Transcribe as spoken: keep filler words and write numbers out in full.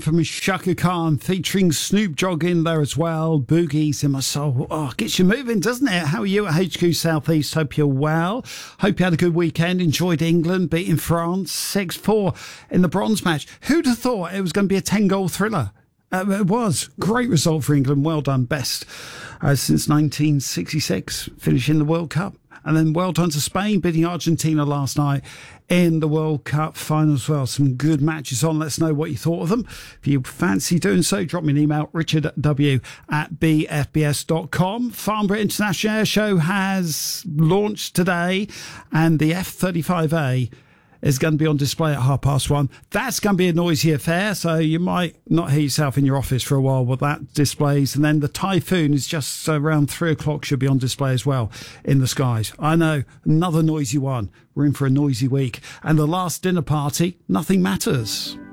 from Shaka Khan featuring Snoop Dogg in there as well. Boogie's in my soul. Oh, gets you moving, doesn't it? How are you at H Q South East? Hope you're well. Hope you had a good weekend. Enjoyed England beating France six four in the bronze match. Who'd have thought it was going to be a ten-goal thriller? Uh, it was. Great result for England. Well done. Best uh, since nineteen sixty-six, finishing the World Cup. And then well done to Spain, beating Argentina last night in the World Cup final as well. Some good matches on. Let us know what you thought of them. If you fancy doing so, drop me an email, richard w at b f b s dot com. Farnborough International Air Show has launched today, and the F thirty-five A is going to be on display at half past one. That's going to be a noisy affair, so you might not hear yourself in your office for a while while that displays. And then the Typhoon is just around three o'clock, should be on display as well in the skies. I know, another noisy one. We're in for a noisy week. And the last dinner party, Nothing Matters.